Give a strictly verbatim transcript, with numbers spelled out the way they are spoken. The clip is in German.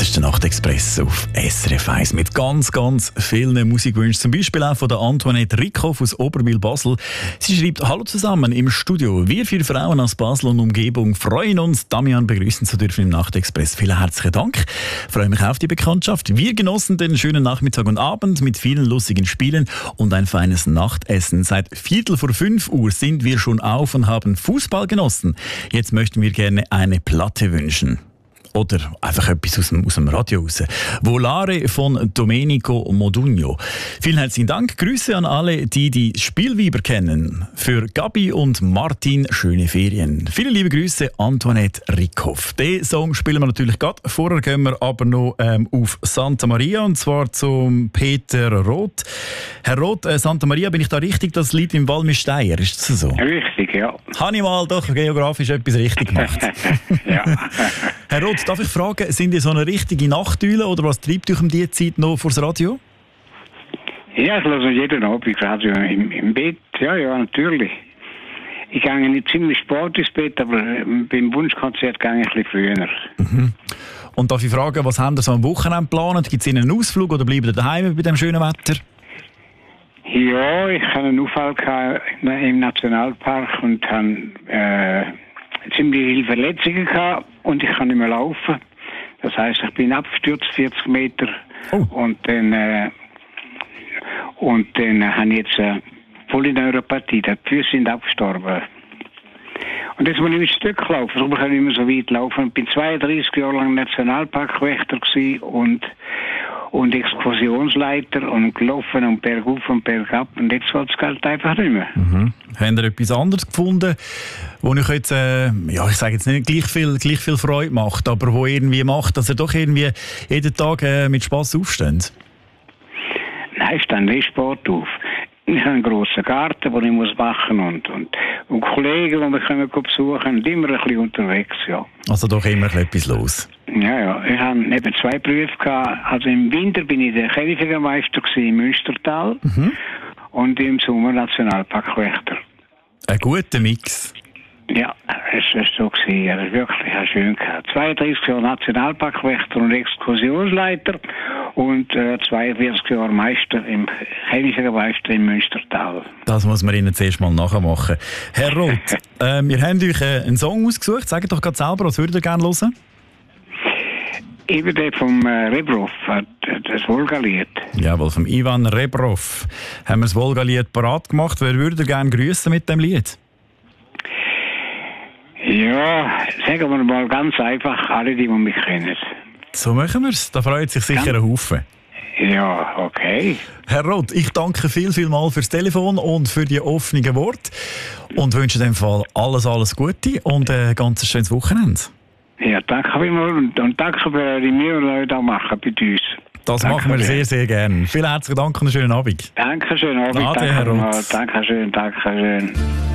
ist der Nachtexpress auf S R F eins mit ganz, ganz vielen Musikwünschen. Zum Beispiel auch von der Antoinette Rickhoff aus Oberwil-Basel. Sie schreibt: Hallo zusammen im Studio. Wir vier Frauen aus Basel und Umgebung freuen uns, Damian begrüßen zu dürfen im Nachtexpress. Vielen herzlichen Dank. Ich freue mich auf die Bekanntschaft. Wir genossen den schönen Nachmittag und Abend mit vielen lustigen Spielen und ein feines Nachtessen. Seit Viertel vor fünf Uhr sind wir schon auf und haben Fußball genossen. Jetzt möchten wir gerne eine Platte wünschen. Oder einfach etwas aus dem, aus dem Radio raus. Volare von Domenico Modugno. Vielen herzlichen Dank. Grüße an alle, die die Spielweiber kennen. Für Gabi und Martin schöne Ferien. Viele liebe Grüße, Antoinette Rickhoff. Den Song spielen wir natürlich gerade. Vorher gehen wir aber noch ähm, auf Santa Maria, und zwar zum Peter Roth. Herr Roth, äh, Santa Maria, bin ich da richtig? Das Lied im Walmisteier, ist das so? Richtig, ja. Habe ich mal doch geografisch etwas richtig gemacht? Ja. Herr Roth, darf ich fragen, sind ihr so eine richtige Nachteule oder was treibt euch um diese Zeit noch vors Radio? Ja, ich höre jeden Abend Radio im, im Bett. Ja, ja, natürlich. Ich gehe nicht ziemlich spät ins Bett, aber beim Wunschkonzert gehe ich ein bisschen früher. Mhm. Und darf ich fragen, was haben ihr so am Wochenende geplant? Gibt es Ihnen einen Ausflug oder bleiben ihr daheim bei dem schönen Wetter? Ja, ich hatte einen Unfall im Nationalpark und habe äh, ziemlich viele Verletzungen gehabt und ich kann nicht mehr laufen. Das heisst, ich bin abgestürzt, vierzig Meter. Oh. Und dann, äh, und dann äh, habe ich jetzt äh, Polyneuropathie. Die Füße sind abgestorben. Und jetzt muss ich ein Stück laufen. Darum kann ich nicht mehr so weit laufen. Ich bin zweiunddreißig Jahre lang Nationalparkwächter gewesen und und Exkursionsleiter und gelaufen und bergauf und bergab und jetzt wird es halt einfach nicht mehr. Mhm. Haben ihr etwas anderes gefunden, wo euch jetzt, äh, ja, ich sage jetzt nicht gleich viel, gleich viel Freude macht, aber wo irgendwie macht, dass ihr doch irgendwie jeden Tag äh, mit Spass aufsteht? Nein, ich stehe nicht Sport auf. Ich habe einen grossen Garten, den ich muss machen und, und, und Kollegen, die wir können besuchen, und immer ein bisschen unterwegs, ja. Also doch immer etwas los? Ja, ja. Ich habe eben zwei Berufe gehabt. Also im Winter bin ich der Käfigmeister im Münstertal mhm. und im Sommer Nationalparkwächter. Ein guter Mix. Ja, es war so gewesen. Ja, das ist wirklich schön gehabt. zweiunddreißig Jahre Nationalparkwächter und Exkursionsleiter und äh, zweiundvierzig Jahre Meister im Käfigmeister im Münstertal. Das muss man Ihnen zuerst mal nachmachen. Herr Roth, äh, wir haben euch äh, einen Song ausgesucht. Sagt doch gerade selber, was würdet ihr gerne hören? Eben der vom äh, Rebrov, äh, das Volga-Lied. Jawohl, vom Ivan Rebrov haben wir das Volga-Lied parat gemacht. Wer würde gerne grüßen mit dem Lied? Ja, sagen wir mal ganz einfach, alle, die mich kennen. So machen wir es. Da freut sich sicher ein Haufen. Ja, okay. Herr Roth, ich danke viel, viel mal fürs Telefon und für die offenen Worte und wünsche in dem Fall alles, alles Gute und ein ganz schönes Wochenende. Ja, danke vielmals und, und danke für eure Mühe, die ihr da machen bei uns. Das danke machen wir sehr, sehr gerne. Vielen herzlichen Dank und einen schönen Abend. Danke schön, Abend. Ade, Herr Roth. Danke schön, danke schön.